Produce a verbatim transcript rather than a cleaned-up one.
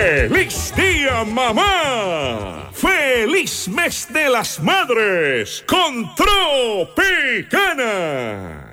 ¡Feliz Día, mamá! ¡Feliz Mes de las Madres con Tropicana!